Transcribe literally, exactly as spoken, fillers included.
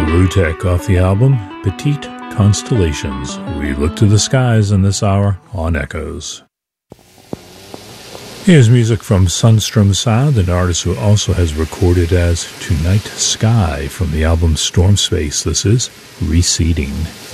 Bluetech off the album Petite Constellations. We look to the skies in this hour on Echoes. Here's music from Sunstrom Sound, an artist who also has recorded as Tonight Sky from the album Storm Space. This is Receding.